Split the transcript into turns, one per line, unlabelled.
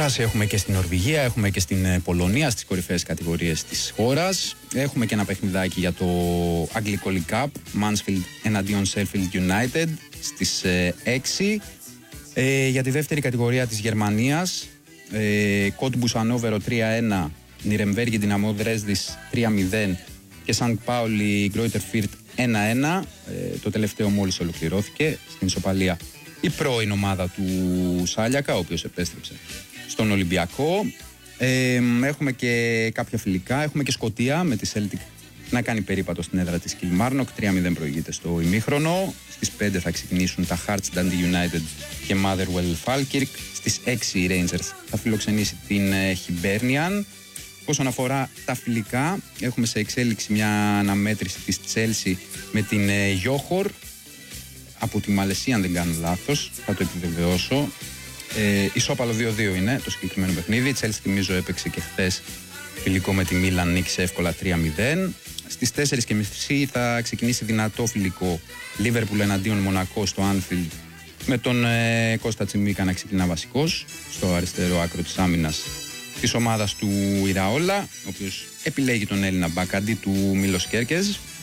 Δράση έχουμε και στην Νορβηγία, έχουμε και στην Πολωνία, στις κορυφαίες κατηγορίες της χώρας. Έχουμε και ένα παιχνιδάκι για το Anglicoli Cup, Mansfield εναντίον Sheffield United στις 6. Για τη δεύτερη κατηγορία της Γερμανίας, Cottbus Ανόβερο 3-1, Νιρεμβέργη Δυναμό Δρέσδης 3-0 και Σαντ Πάουλι Γκρόιτερ Φίρτ 1-1. Το τελευταίο μόλις ολοκληρώθηκε στην ισοπαλία η πρώην ομάδα του Σάλιακα, ο οποίος επέστρεψε στον Ολυμπιακό. Έχουμε και κάποια φιλικά. Έχουμε και Σκωτία με τη Celtic να κάνει περίπατο στην έδρα της Κιλμάρνοκ. 3-0 προηγείται στο ημίχρονο. Στις 5 θα ξεκινήσουν τα Hearts Dundee United και Motherwell Falkirk. Στις 6 η Rangers θα φιλοξενήσει την Hibernian. Όσον αφορά τα φιλικά, έχουμε σε εξέλιξη μια αναμέτρηση της Chelsea με την Johor από τη Μαλαισία, αν δεν κάνω λάθος, θα το επιβεβαιώσω. Ισόπαλο 2-2 είναι το συγκεκριμένο παιχνίδι. Η Chelsea, θυμίζω, έπαιξε και χθες φιλικό με τη Μίλαν, νίκησε εύκολα 3-0. Στις 4.30 θα ξεκινήσει δυνατό φιλικό Liverpool εναντίον Μονακό στο Anfield, με τον Κώστα Τσιμίκα να ξεκινά βασικός στο αριστερό άκρο της άμυνας της ομάδας του Ιραόλα, ο οποίος επιλέγει τον Έλληνα μπακ αντί του Μίλος Κέρκεζ.